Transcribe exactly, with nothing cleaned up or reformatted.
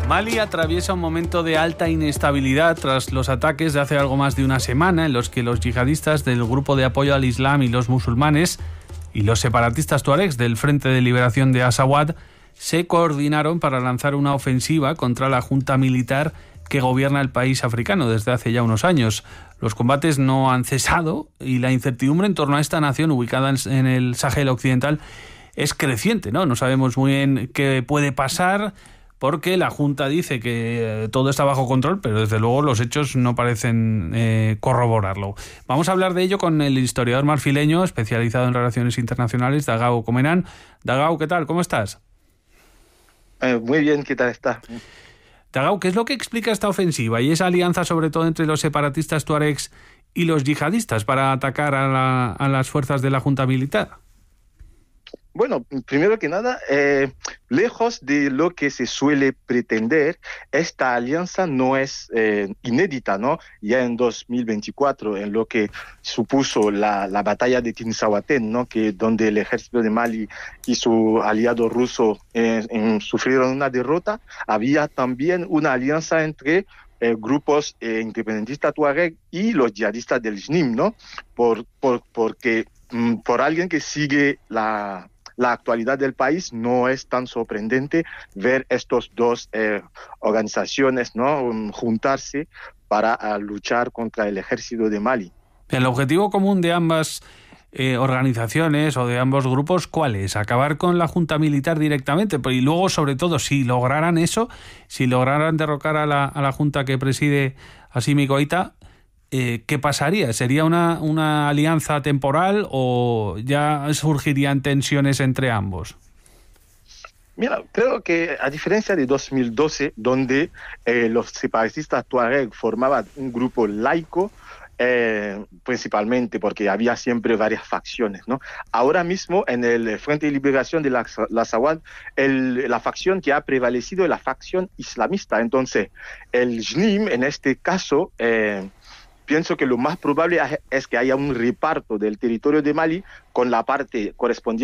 Mali atraviesa un momento de alta inestabilidad tras los ataques de hace algo más de una semana en los que los yihadistas del Grupo de Apoyo al Islam y los Musulmanes y los separatistas tuaregs del Frente de Liberación de Azawad se coordinaron para lanzar una ofensiva contra la junta militar que gobierna el país africano desde hace ya unos años. Los combates no han cesado y la incertidumbre en torno a esta nación ubicada en el Sahel occidental es creciente, ¿no? No sabemos muy bien qué puede pasar, porque la Junta dice que todo está bajo control, pero desde luego los hechos no parecen eh, corroborarlo. Vamos a hablar de ello con el historiador marfileño especializado en relaciones internacionales, Dagao Comenan. Dagao, ¿qué tal? ¿Cómo estás? Eh, muy bien, ¿qué tal estás? Dagao, ¿qué es lo que explica esta ofensiva y esa alianza sobre todo entre los separatistas tuaregs y los yihadistas para atacar a, la, a las fuerzas de la Junta militar? Bueno, primero que nada, eh, lejos de lo que se suele pretender, esta alianza no es eh, inédita, ¿no? Ya en dos mil veinticuatro, en lo que supuso la, la batalla de Tinzahuatén, ¿no? Que donde el ejército de Mali y su aliado ruso eh, en, sufrieron una derrota, había también una alianza entre eh, grupos eh, independentistas tuareg y los yihadistas del J N I M, ¿no? Por, por, porque mm, por alguien que sigue la la actualidad del país, no es tan sorprendente ver estas dos eh, organizaciones, ¿no? Um, juntarse para uh, luchar contra el ejército de Mali. El objetivo común de ambas eh, organizaciones o de ambos grupos, ¿cuál es? ¿Acabar con la junta militar directamente? Y luego, sobre todo, si lograran eso, si lograran derrocar a la, a la junta que preside Assimi Goïta, Eh, ¿qué pasaría? ¿Sería una, una alianza temporal o ya surgirían tensiones entre ambos? Mira, creo que a diferencia de dos mil doce, donde eh, los separatistas tuareg formaban un grupo laico, eh, principalmente porque había siempre varias facciones, ¿no? Ahora mismo en el Frente de Liberación de la, la Azawad, el, la facción que ha prevalecido es la facción islamista. Entonces, el J N I M en este caso Eh, pienso que lo más probable es que haya un reparto del territorio de Mali con la parte correspondiente